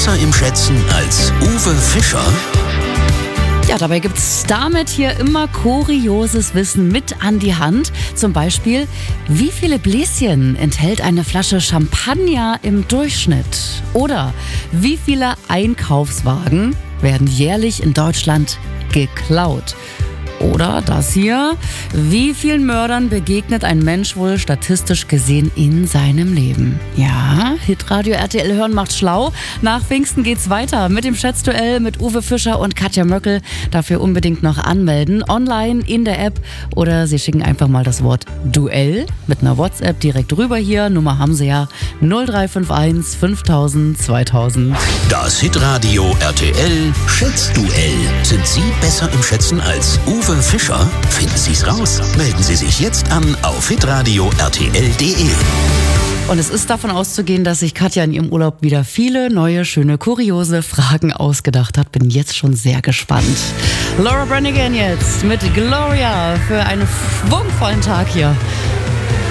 besser im Schätzen als Uwe Fischer? Ja, dabei gibt's damit hier immer kurioses Wissen mit an die Hand. Zum Beispiel, wie viele Bläschen enthält eine Flasche Champagner im Durchschnitt? Oder wie viele Einkaufswagen werden jährlich in Deutschland geklaut? Oder das hier, wie vielen Mördern begegnet ein Mensch wohl statistisch gesehen in seinem Leben? Ja, Hitradio RTL hören macht schlau. Nach Pfingsten geht's weiter mit dem Schätzduell mit Uwe Fischer und Katja Möckel. Dafür unbedingt noch anmelden, online in der App oder Sie schicken einfach mal das Wort Duell mit einer WhatsApp direkt rüber hier. Nummer haben Sie ja 0351 5000 2000. Das Hitradio RTL Schätzduell. Sind Sie besser im Schätzen als Uwe Fischer? Finden Sie's raus. Melden Sie sich jetzt an auf hitradio rtl.de. Und es ist davon auszugehen, dass sich Katja in ihrem Urlaub wieder viele neue, schöne, kuriose Fragen ausgedacht hat. Bin jetzt schon sehr gespannt. Laura Branigan jetzt mit Gloria für einen schwungvollen Tag hier